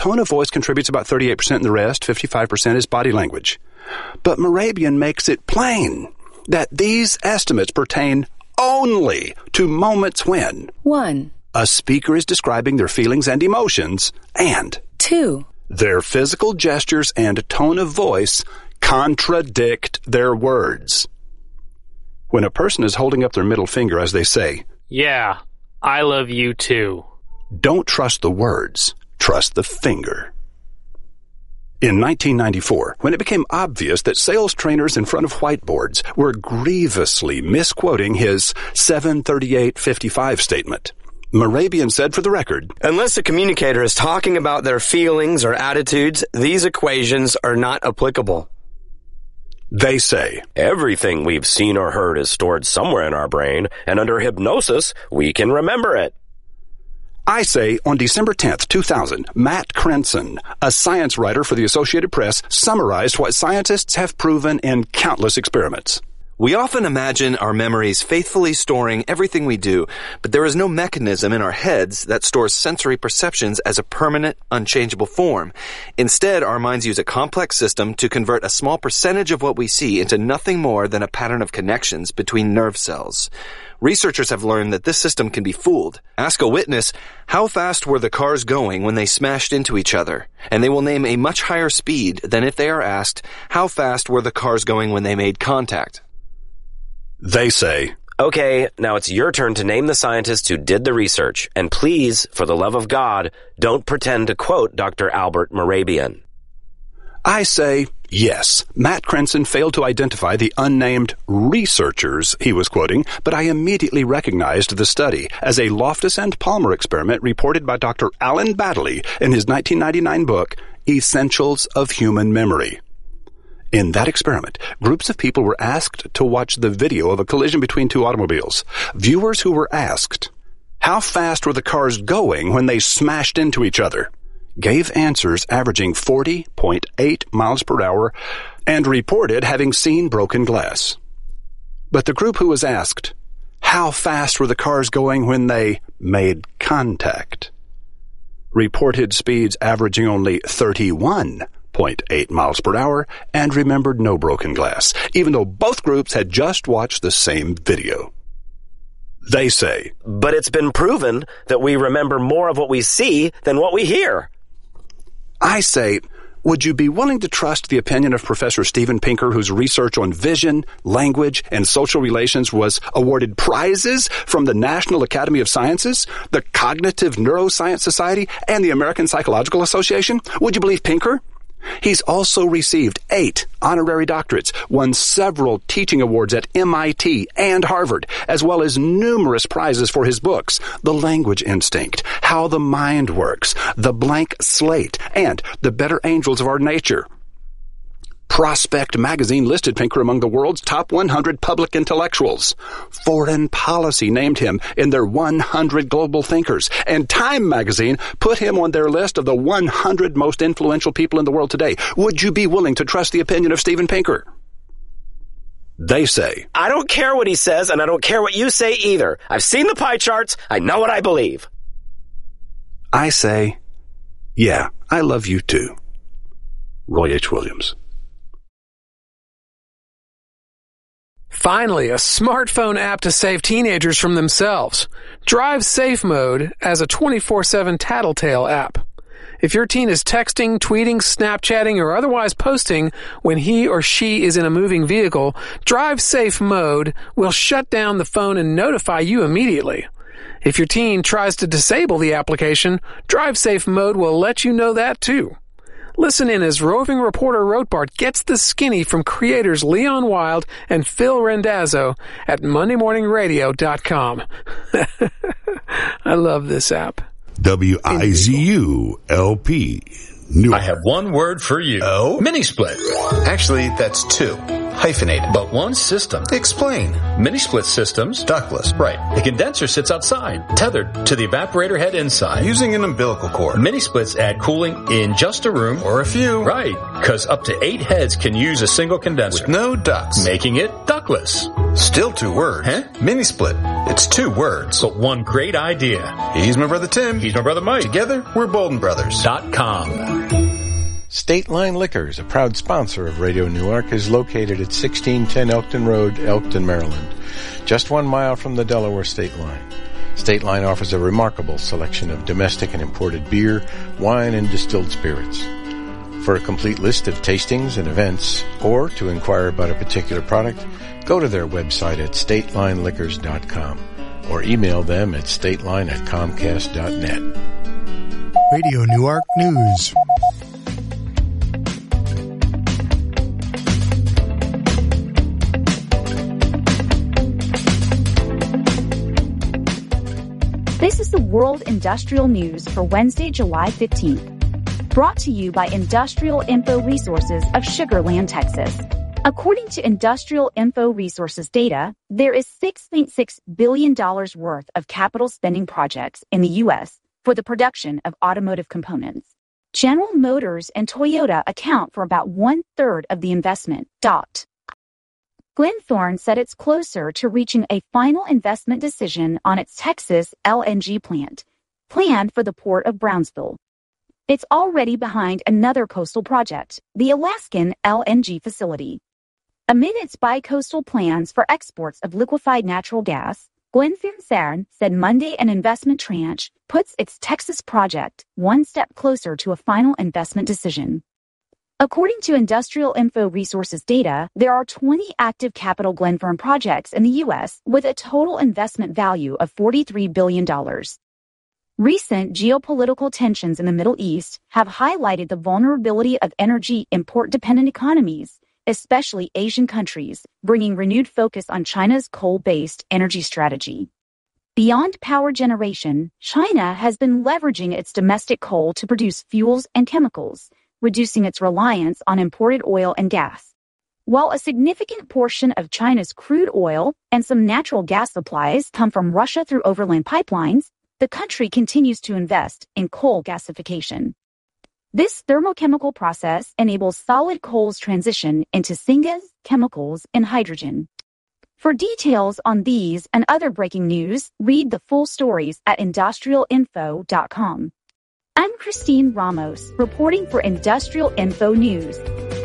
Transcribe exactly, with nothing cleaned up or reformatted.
Tone of voice contributes about thirty-eight percent, and the rest, fifty-five percent, is body language. But Mehrabian makes it plain that these estimates pertain only to moments when one. A speaker is describing their feelings and emotions, and two. Their physical gestures and tone of voice contradict their words. When a person is holding up their middle finger as they say, "Yeah, I love you too," don't trust the words, trust the finger. In nineteen ninety-four, when it became obvious that sales trainers in front of whiteboards were grievously misquoting his seven thirty-eight fifty-five statement, Mehrabian said for the record, "Unless a communicator is talking about their feelings or attitudes, these equations are not applicable." They say, "Everything we've seen or heard is stored somewhere in our brain, and under hypnosis, we can remember it." I say on December tenth, two thousand, Matt Crenson, a science writer for the Associated Press, summarized what scientists have proven in countless experiments. We often imagine our memories faithfully storing everything we do, but there is no mechanism in our heads that stores sensory perceptions as a permanent, unchangeable form. Instead, our minds use a complex system to convert a small percentage of what we see into nothing more than a pattern of connections between nerve cells. Researchers have learned that this system can be fooled. Ask a witness, how fast were the cars going when they smashed into each other? And they will name a much higher speed than if they are asked, how fast were the cars going when they made contact? They say, "Okay, now it's your turn to name the scientists who did the research, and please, for the love of God, don't pretend to quote Doctor Albert Mehrabian." I say, yes, Matt Crenson failed to identify the unnamed researchers he was quoting, but I immediately recognized the study as a Loftus and Palmer experiment reported by Doctor Alan Baddeley in his nineteen ninety-nine book, Essentials of Human Memory. In that experiment, groups of people were asked to watch the video of a collision between two automobiles. Viewers who were asked, how fast were the cars going when they smashed into each other, gave answers averaging forty point eight miles per hour and reported having seen broken glass. But the group who was asked, how fast were the cars going when they made contact, reported speeds averaging only thirty-one zero point eight miles per hour and remembered no broken glass, even though both groups had just watched the same video. They say, "But it's been proven that we remember more of what we see than what we hear." I say, would you be willing to trust the opinion of Professor Steven Pinker, whose research on vision, language, and social relations was awarded prizes from the National Academy of Sciences, the Cognitive Neuroscience Society, and the American Psychological Association? Would you believe Pinker? He's also received eight honorary doctorates, won several teaching awards at M I T and Harvard, as well as numerous prizes for his books, The Language Instinct, How the Mind Works, The Blank Slate, and The Better Angels of Our Nature. Prospect magazine listed Pinker among the world's top one hundred public intellectuals. Foreign Policy named him in their one hundred global thinkers, and Time magazine put him on their list of the one hundred most influential people in the world today. Would you be willing to trust the opinion of Steven Pinker? They say, "I don't care what he says, and I don't care what you say either. I've seen the pie charts. I know what I believe." I say, yeah, I love you too. Roy H. Williams. Finally, a smartphone app to save teenagers from themselves. Drive Safe Mode as a twenty-four seven tattletale app. If your teen is texting, tweeting, Snapchatting, or otherwise posting when he or she is in a moving vehicle, Drive Safe Mode will shut down the phone and notify you immediately. If your teen tries to disable the application, Drive Safe Mode will let you know that too. Listen in as roving reporter Rothbart gets the skinny from creators Leon Wild and Phil Rendazzo at monday morning radio dot com. I love this app. W I Z U L P. New. I have one word for you. Oh? Mini-split. Actually, that's two. Hyphenated. But one system. Explain. Mini-split systems. Ductless. Right. The condenser sits outside, tethered to the evaporator head inside. Using an umbilical cord. Mini-splits add cooling in just a room. Or a few. Right. Because up to eight heads can use a single condenser. With no ducts. Making it ductless. Still two words. Huh? Mini-split. It's two words, but one great idea. He's my brother Tim. He's my brother Mike. Together, we're Bolden Brothers. Dot com. State Line Liquors, a proud sponsor of Radio Newark, is located at sixteen ten Elkton Road, Elkton, Maryland, just one mile from the Delaware state line. State Line offers a remarkable selection of domestic and imported beer, wine, and distilled spirits. For a complete list of tastings and events, or to inquire about a particular product, go to their website at state line liquors dot com or email them at stateline at comcast dot net. Radio Newark News. This is the World Industrial News for Wednesday, July fifteenth. Brought to you by Industrial Info Resources of Sugar Land, Texas. According to Industrial Info Resources data, there is six point six billion dollars worth of capital spending projects in the U S for the production of automotive components. General Motors and Toyota account for about one-third of the investment. Dot. Glenthorne said it's closer to reaching a final investment decision on its Texas L N G plant, planned for the port of Brownsville. It's already behind another coastal project, the Alaskan L N G facility. Amid its bi-coastal plans for exports of liquefied natural gas, Glenfarne said Monday an investment tranche puts its Texas project one step closer to a final investment decision. According to Industrial Info Resources data, there are twenty active Capital Glenfarne projects in the U S with a total investment value of forty-three billion dollars. Recent geopolitical tensions in the Middle East have highlighted the vulnerability of energy import-dependent economies, especially Asian countries, bringing renewed focus on China's coal-based energy strategy. Beyond power generation, China has been leveraging its domestic coal to produce fuels and chemicals, reducing its reliance on imported oil and gas. While a significant portion of China's crude oil and some natural gas supplies come from Russia through overland pipelines, the country continues to invest in coal gasification. This thermochemical process enables solid coal's transition into syngas, chemicals, and hydrogen. For details on these and other breaking news, read the full stories at industrial info dot com. I'm Christine Ramos, reporting for Industrial Info News.